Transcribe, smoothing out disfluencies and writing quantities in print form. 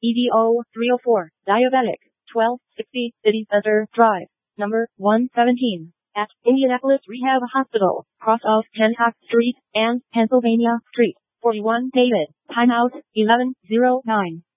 EDO 304, Diabetic, 1260 City Center Drive, number 117, at Indianapolis Rehab Hospital, cross of Hancock Street and Pennsylvania Street, 41 David, timeout 11:09.